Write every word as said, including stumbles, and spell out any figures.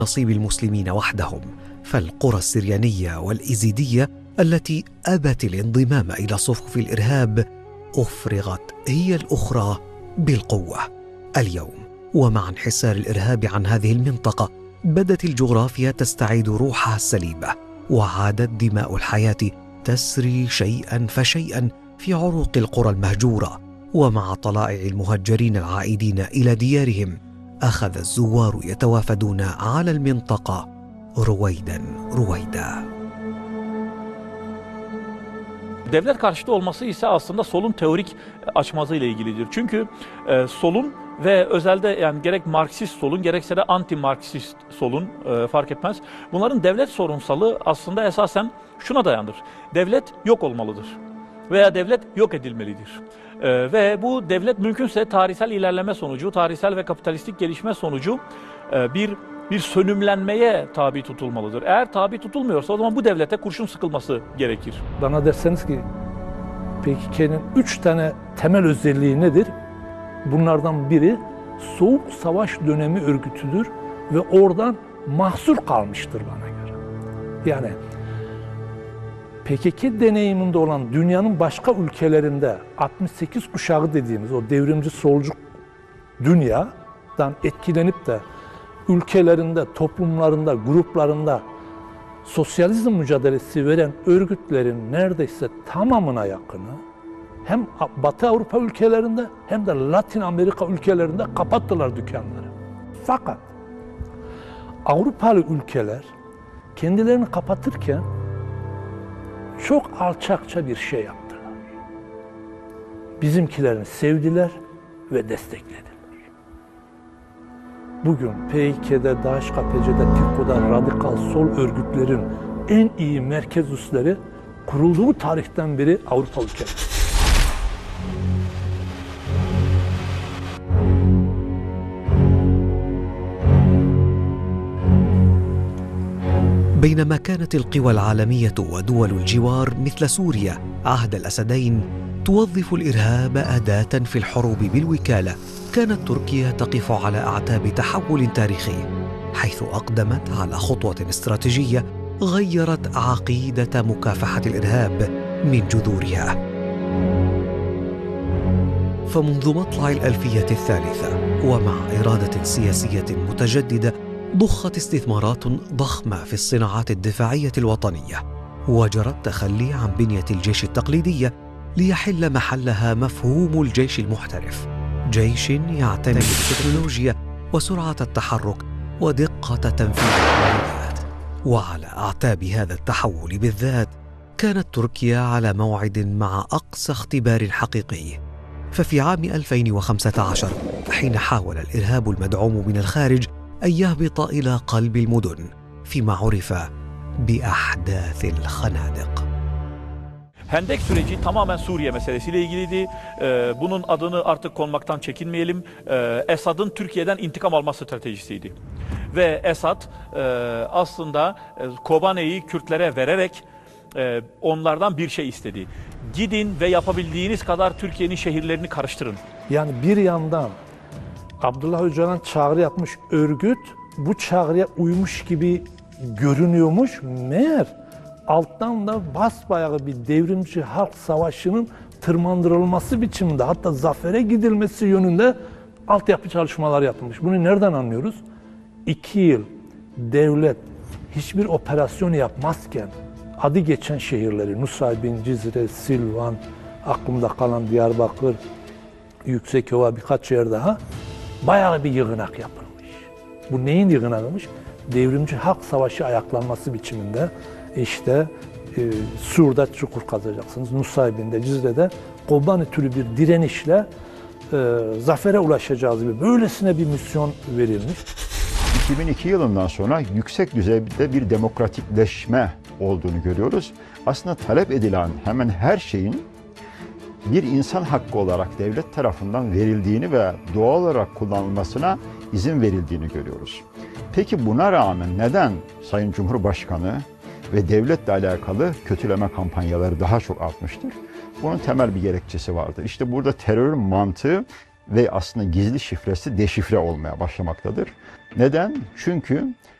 نصيب المسلمين وحدهم، فالقرى السريانية والإزيدية التي أبت الانضمام إلى صفوف الإرهاب أفرغت هي الأخرى بالقوة. اليوم ومع انحسار الإرهاب عن هذه المنطقة بدت الجغرافيا تستعيد روحها السليمة، وعادت دماء الحياة تسري شيئا فشيئا في عروق القرى المهجورة. ومع طلائع المهجرين العائدين إلى ديارهم أخذ الزوار يتوافدون على المنطقة رويدا رويدا. Devlet karşıtı olması ise aslında solun teorik açmazıyla ilgilidir. Çünkü e, solun ve özelde yani gerek Marksist solun gerekse de anti-Marksist solun e, fark etmez. Bunların devlet sorunsalı aslında esasen şuna dayanır. Devlet yok olmalıdır veya devlet yok edilmelidir. E, ve bu devlet mümkünse tarihsel ilerleme sonucu, tarihsel ve kapitalistik gelişme sonucu e, bir bir sönümlenmeye tabi tutulmalıdır. Eğer tabi tutulmuyorsa o zaman bu devlete kurşun sıkılması gerekir. Bana derseniz ki P K K'nin üç tane temel özelliği nedir? Bunlardan biri Soğuk Savaş dönemi örgütüdür ve oradan mahsur kalmıştır bana göre. Yani P K K deneyiminde olan dünyanın başka ülkelerinde altmış sekiz kuşağı dediğimiz o devrimci solcu dünyadan etkilenip de ülkelerinde, toplumlarında, gruplarında sosyalizm mücadelesi veren örgütlerin neredeyse tamamına yakını hem Batı Avrupa ülkelerinde hem de Latin Amerika ülkelerinde kapattılar dükkanları. Fakat Avrupalı ülkeler kendilerini kapatırken çok alçakça bir şey yaptılar. Bizimkilerini sevdiler ve desteklediler. Bugün P K K'de, DAEŞ, K P C'de, T İ K O'da radikal sol örgütlerin en iyi merkez üsleri kurulduğu tarihten beri Avrupa ülkeleri. بينما كانت القوى العالمية ودول الجوار مثل سوريا عهد الأسدين توظف الإرهاب أداة في الحروب بالوكالة، كانت تركيا تقف على أعتاب تحول تاريخي، حيث أقدمت على خطوة استراتيجية غيرت عقيدة مكافحة الإرهاب من جذورها. فمنذ مطلع الألفية الثالثة ومع إرادة سياسية متجددة ضخت استثمارات ضخمة في الصناعات الدفاعية الوطنية، وجرى التخلي عن بنية الجيش التقليدية ليحل محلها مفهوم الجيش المحترف، جيش يعتني بالتكنولوجيا وسرعة التحرك ودقة تنفيذ العمليات. وعلى أعتاب هذا التحول بالذات كانت تركيا على موعد مع أقصى اختبار حقيقي. ففي عام ألفين وخمسة عشر حين حاول الإرهاب المدعوم من الخارج أن يهبط إلى قلب المدن فيما عرف بأحداث الخنادق. Hendek süreci tamamen Suriye meselesiyle ilgiliydi. Ee, bunun adını artık konmaktan çekinmeyelim. Ee, Esad'ın Türkiye'den intikam alma stratejisiydi. Ve Esad e, aslında e, Kobane'yi Kürtlere vererek e, onlardan bir şey istedi. Gidin ve yapabildiğiniz kadar Türkiye'nin şehirlerini karıştırın. Yani bir yandan Abdullah Öcalan çağrı yapmış örgüt bu çağrıya uymuş gibi görünüyormuş. Meğer alttan da basbayağı bir devrimci halk savaşının tırmandırılması biçiminde hatta zafere gidilmesi yönünde altyapı çalışmalar yapılmış. Bunu nereden anlıyoruz? İki yıl devlet hiçbir operasyon yapmazken adı geçen şehirleri Nusaybin, Cizre, Silvan, aklımda kalan Diyarbakır, Yüksekova birkaç yer daha bayağı bir yığınak yapılmış. Bu neyin yığınağıymış? Devrimci halk savaşı ayaklanması biçiminde işte e, Sur'da çukur kazacaksınız, Nusaybin'de, Cizre'de Kobani türü bir direnişle e, zafere ulaşacağız gibi böylesine bir misyon verilmiş. iki bin iki yılından sonra yüksek düzeyde bir demokratikleşme olduğunu görüyoruz. Aslında talep edilen hemen her şeyin bir insan hakkı olarak devlet tarafından verildiğini ve doğal olarak kullanılmasına izin verildiğini görüyoruz. Peki buna rağmen neden Sayın Cumhurbaşkanı ve devletle alakalı kötüleme kampanyaları daha çok artmıştır? Bunun temel bir gerekçesi vardır. İşte burada terörün mantığı ve aslında gizli şifresi deşifre olmaya başlamaktadır. Neden? Çünkü